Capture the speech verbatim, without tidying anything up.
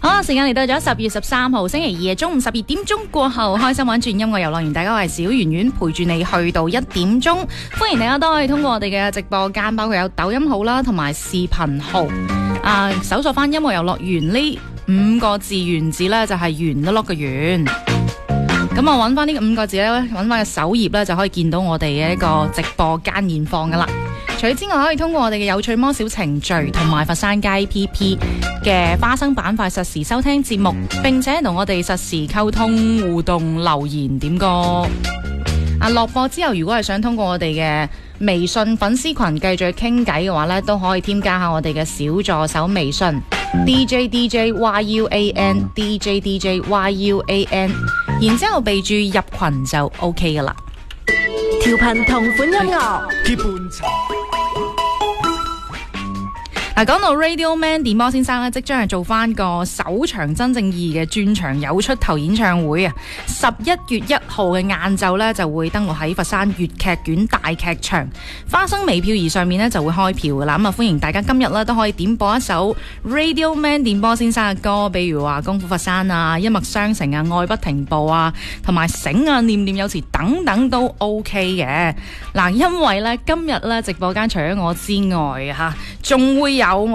好啦，時間嚟到咗十月十三號星期二嘅中午十二點鐘過後，開心玩轉音樂遊樂園，大家好，我係小圓圓，陪住你去到一點鐘。歡迎大家都可以通過我哋嘅直播間，包括有抖音號啦，同埋視頻號啊，搜索翻音樂遊樂園呢五個字原字呢，就係圓碌碌嘅圓。咁我揾翻呢五個字呢，揾翻個首頁呢，就可以見到我哋嘅一個直播間現況噶啦。除此之外，可以通過我哋嘅有趣魔小程序同埋佛山街 P P 嘅花生板塊實時收聽節目，並且同我哋實時溝通互動留言點歌。啊，落播之後，如果係想通過我哋嘅微信粉絲群繼續傾偈嘅話呢，都可以添加下我哋嘅小助手微信 D J D J Y U A N D J D J Y U A N， 然之後備注入群就 OK 噶啦。 調頻同款音樂， 結伴茶。 嗱，講到 Radio Man 電波先生咧，即將係做翻個首場真正意義嘅專場有出頭演唱會啊！十一月一號嘅晏晝咧，就會登陸喺佛山粵劇院大劇場，花生微票儀上面咧就會開票噶啦。咁啊，歡迎大家今日咧都可以點播一首 Radio Man 電波先生嘅歌，比如話功夫佛山啊、一脈相承啊、愛不停步啊，同埋醒啊、念念有詞等等都 OK 嘅。嗱，因為咧今日咧直播間除咗我之外吓，仲會有